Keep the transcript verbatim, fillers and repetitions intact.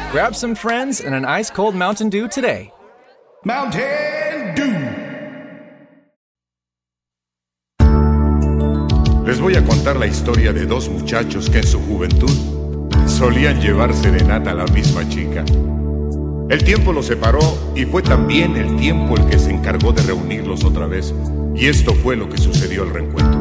Grab some friends and an ice-cold Mountain Dew today. Mountain Dew. Les voy a contar la historia de dos muchachos que en su juventud solían llevar serenata a la misma chica. El tiempo los separó y fue también el tiempo el que se encargó de reunirlos otra vez. Y esto fue lo que sucedió al reencuentro.